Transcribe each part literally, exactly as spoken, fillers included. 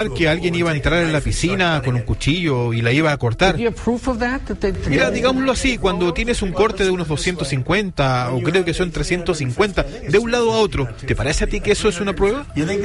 que alguien iba a entrar en la piscina con un cuchillo y la iba a cortar. Mira, digámoslo así, cuando tienes un corte de unos doscientos cincuenta, o creo que son trescientos cincuenta, de un lado a otro, ¿te parece a ti que eso es una prueba?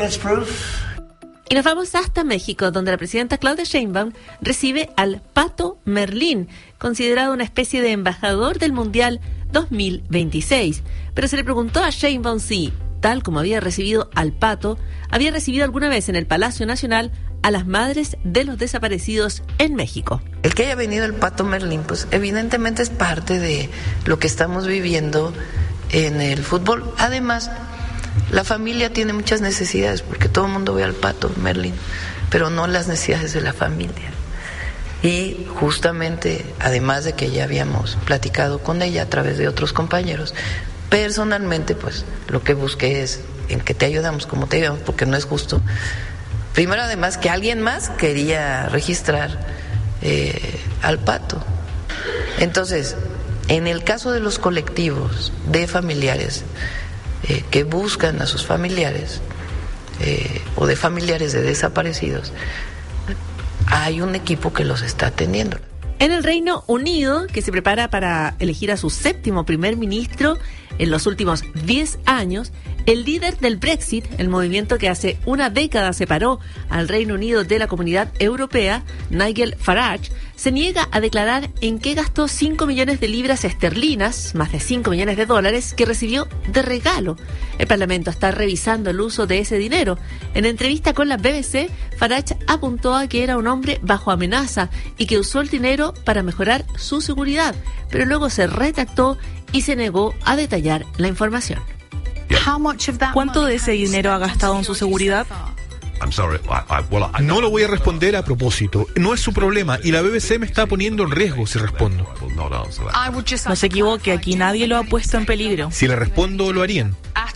Y nos vamos hasta México, donde la presidenta Claudia Sheinbaum recibe al Pato Merlín, considerado una especie de embajador del Mundial dos mil veintiséis. Pero se le preguntó a Sheinbaum si, tal como había recibido al Pato, había recibido alguna vez en el Palacio Nacional a las madres de los desaparecidos en México. El que haya venido el Pato Merlín, pues evidentemente es parte de lo que estamos viviendo en el fútbol. Además, la familia tiene muchas necesidades, porque todo el mundo ve al Pato Merlín, pero no las necesidades de la familia. Y justamente, además de que ya habíamos platicado con ella a través de otros compañeros, personalmente, pues lo que busqué es en que te ayudamos, como te ayudamos, porque no es justo. Primero, además, que alguien más quería registrar eh, al Pato. Entonces, en el caso de los colectivos de familiares eh, que buscan a sus familiares eh, o de familiares de desaparecidos, hay un equipo que los está atendiendo. En el Reino Unido, que se prepara para elegir a su séptimo primer ministro en los últimos diez años, el líder del Brexit, el movimiento que hace una década separó al Reino Unido de la Comunidad Europea, Nigel Farage, se niega a declarar en qué gastó cinco millones de libras esterlinas, más de cinco millones de dólares, que recibió de regalo. El Parlamento está revisando el uso de ese dinero. En entrevista con la B B C, Farage apuntó a que era un hombre bajo amenaza y que usó el dinero para mejorar su seguridad, pero luego se retractó y se negó a detallar la información. ¿Cuánto de ese dinero ha gastado en su seguridad? No lo voy a responder a propósito. No es su problema y la B B C me está poniendo en riesgo si respondo. No se equivoque, aquí nadie lo ha puesto en peligro. Si le respondo, lo harían.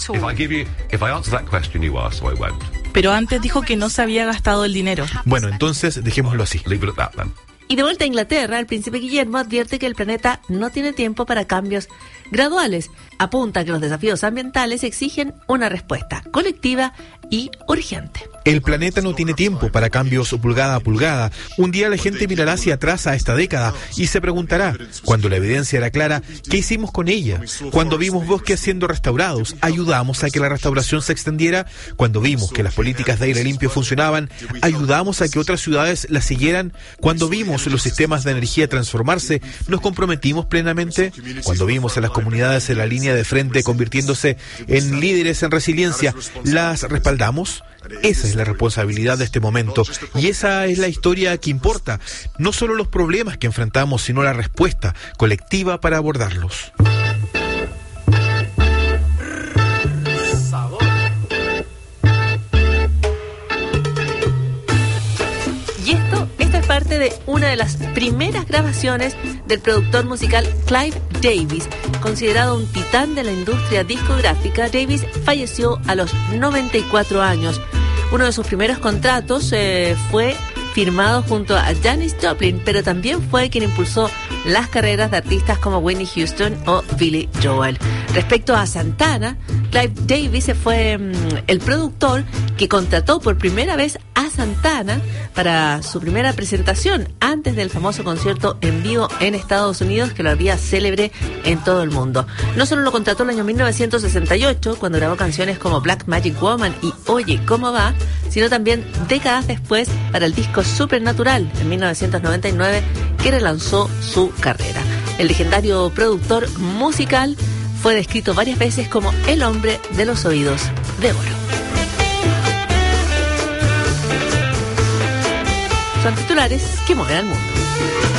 Pero antes dijo que no se había gastado el dinero. Bueno, entonces dejémoslo así. Y de vuelta a Inglaterra, el príncipe Guillermo advierte que el planeta no tiene tiempo para cambios graduales. Apunta que los desafíos ambientales exigen una respuesta colectiva y urgente. El planeta no tiene tiempo para cambios pulgada a pulgada. Un día la gente mirará hacia atrás a esta década y se preguntará, cuando la evidencia era clara, ¿qué hicimos con ella? Cuando vimos bosques siendo restaurados, ¿ayudamos a que la restauración se extendiera? Cuando vimos que las políticas de aire limpio funcionaban, ¿ayudamos a que otras ciudades las siguieran? Cuando vimos los sistemas de energía transformarse, ¿nos comprometimos plenamente? Cuando vimos a las comunidades en la línea de frente convirtiéndose en líderes en resiliencia, ¿las respaldamos? Esa es la responsabilidad de este momento y esa es la historia que importa. No solo los problemas que enfrentamos, sino la respuesta colectiva para abordarlos. Y esto, esta es parte de una de las primeras grabaciones del productor musical Clive Davis. Considerado un titán de la industria discográfica, Davis falleció a los noventa y cuatro años. Uno de sus primeros contratos eh, fue firmado junto a Janis Joplin, pero también fue quien impulsó las carreras de artistas como Whitney Houston o Billy Joel. Respecto a Santana, Clive Davis fue um, el productor que contrató por primera vez a Santana para su primera presentación antes del famoso concierto en vivo en Estados Unidos, que lo había célebre en todo el mundo. No solo lo contrató en el año mil novecientos sesenta y ocho, cuando grabó canciones como Black Magic Woman y Oye, ¿cómo va?, sino también décadas después para el disco Supernatural en mil novecientos noventa y nueve, que relanzó su carrera. El legendario productor musical fue descrito varias veces como el hombre de los oídos de oro. Son titulares que mueven al mundo.